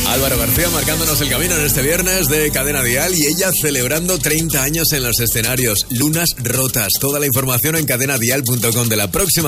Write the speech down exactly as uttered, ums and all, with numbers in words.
Álvaro García marcándonos el camino en este viernes de Cadena Dial y ella celebrando treinta años en los escenarios. Lunas rotas. Toda la información en cadena dial punto com de la próxima